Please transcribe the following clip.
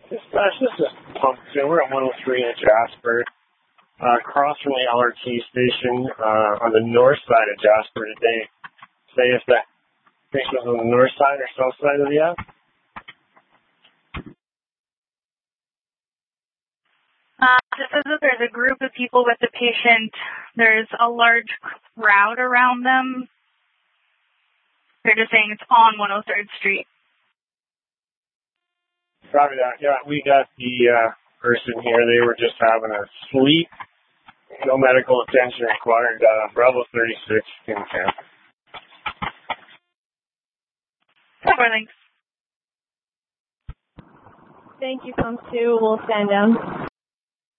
Dispatch, this is Pump 2. We're at 103 in Jasper. Across from the LRT station on the north side of Jasper. Did they say if the patient was on the north side or south side of the app? It says that there's a group of people with the patient. There's a large crowd around them. They're just saying it's on 103rd Street. Probably that. Yeah, we got the person here. They were just having a sleep. No medical attention required. Bravo 36 in camp. Thanks. Thank you, Pump 2. We'll stand down.